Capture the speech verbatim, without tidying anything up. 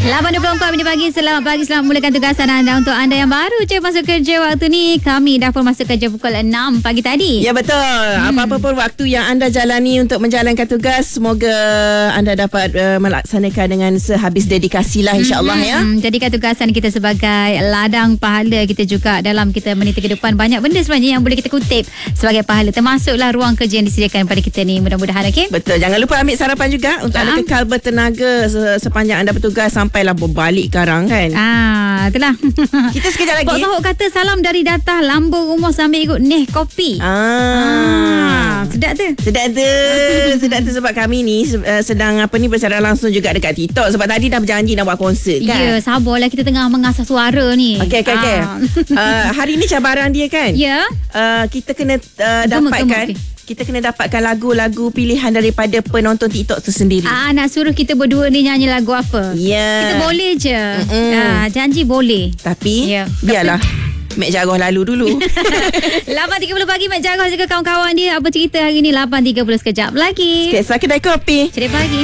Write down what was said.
lapan dua puluh empat minit pagi. Selamat pagi, selamat mulakan tugasan anda. Untuk anda yang baru je masuk kerja waktu ni, kami dah pun masuk kerja pukul enam pagi tadi. Ya betul. hmm. Apa-apa pun waktu yang anda jalani untuk menjalankan tugas, semoga anda dapat uh, melaksanakan dengan sehabis dedikasi lah, insyaAllah hmm. ya. Jadikan tugasan kita sebagai ladang pahala kita juga dalam kita meniti ke depan. Banyak benda sebenarnya yang boleh kita kutip sebagai pahala, termasuklah ruang kerja yang disediakan pada kita ni. Mudah-mudahan okey. Betul. Jangan lupa ambil sarapan juga untuk anda kekal bertenaga sepanjang anda bertugas sampailah berbalik karang kan. Ah, itulah. Kita sekejap lagi. Pok Sahut kata salam dari Datah Lambung Rumah sambil ikut Neh Kopi. Ah, ah sedap tu. Sedap tu. Sedap tu sebab kami ni uh, sedang apa ni bersiaran langsung juga dekat TikTok sebab tadi dah berjanji nak buat konsert kan. Ya, sabarlah kita tengah mengasah suara ni. Okey okey okey. Ah. uh, hari ni cabaran dia kan. Ya. Uh, kita kena uh, Gema, dapatkan gema, okay. Kita kena dapatkan lagu-lagu pilihan daripada penonton TikTok tu sendiri. Ah, nak suruh kita berdua ni nyanyi lagu apa? Ya. Yeah. Kita boleh je. Ah, janji boleh. Tapi yeah. biarlah Mek Jarrah lalu dulu. lapan tiga puluh pagi Mek Jarrah juga kawan-kawan dia. Apa cerita hari ni? lapan tiga puluh sekejap lagi. Sekejap kedai kopi. Cerita pagi.